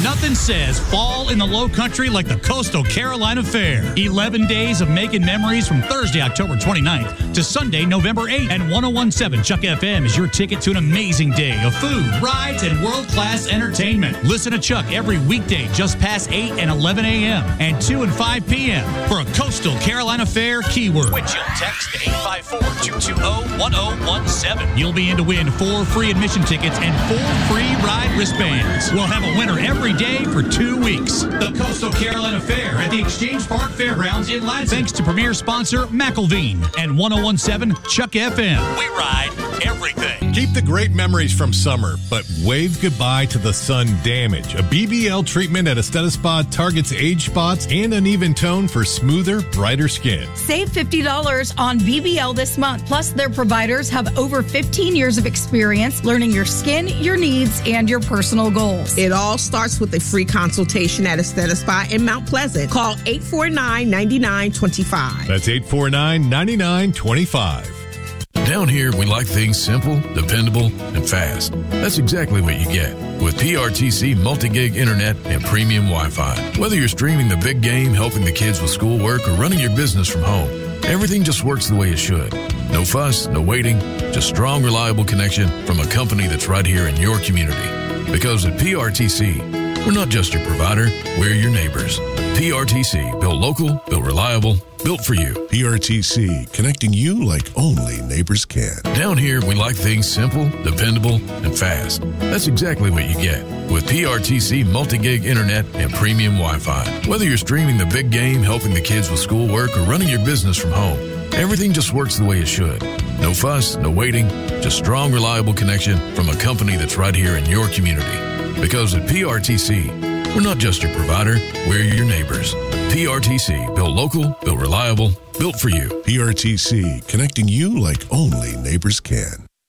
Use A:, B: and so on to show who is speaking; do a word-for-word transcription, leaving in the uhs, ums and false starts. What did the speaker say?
A: Nothing says fall in the Low Country like the Coastal Carolina Fair. eleven days of making memories from Thursday, October twenty-ninth to Sunday, November eighth. And one oh one point seven Chuck F M is your ticket to an amazing day of food, rides, and world-class entertainment. Listen to Chuck every weekday just past eight and eleven a.m. and two and five p.m. for a Coastal Carolina Fair keyword, which you'll text to eight five four, two two zero, one oh one seven. You'll be in to win four free admission tickets and four free ride wristbands. We'll have a winner every day for two weeks. The Coastal Carolina Fair at the Exchange Park Fairgrounds in Lansing. Thanks to premier sponsor McElveen and one oh one point seven Chuck F M. We ride everything.
B: Keep the great memories from summer, but wave goodbye to the sun damage. A B B L treatment at Aestheta Spa targets age spots and uneven tone for smoother, brighter skin.
C: Save fifty dollars on B B L this month. Plus, their providers have over fifteen years of experience learning your skin, your needs, and your personal goals.
D: It all starts with a free consultation at Aestheta Spa in Mount Pleasant. Call eight four nine, nine nine two five.
B: That's eight four nine, nine nine two five.
E: Down here, we like things simple, dependable, and fast. That's exactly what you get with P R T C multi-gig internet and premium Wi-Fi. Whether you're streaming the big game, helping the kids with schoolwork, or running your business from home, everything just works the way it should. No fuss, no waiting, just strong, reliable connection from a company that's right here in your community. Because at P R T C, we're not just your provider, we're your neighbors. P R T C, built local, built reliable, built for you.
F: P R T C, connecting you like only neighbors can.
E: Down here, we like things simple, dependable, and fast. That's exactly what you get with P R T C multi-gig internet and premium Wi-Fi. Whether you're streaming the big game, helping the kids with schoolwork, or running your business from home, everything just works the way it should. No fuss, no waiting, just strong, reliable connection from a company that's right here in your community. Because at P R T C, we're not just your provider, we're your neighbors. P R T C, built local, built reliable, built for you.
F: P R T C, connecting you like only neighbors can.